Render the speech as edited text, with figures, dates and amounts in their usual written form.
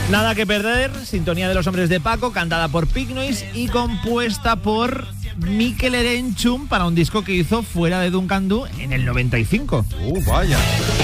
Nada que perder, sintonía de los hombres de Paco, cantada por Picnoise y compuesta por Mikel Erenchun para un disco que hizo fuera de Duncan Du en el 95. Vaya.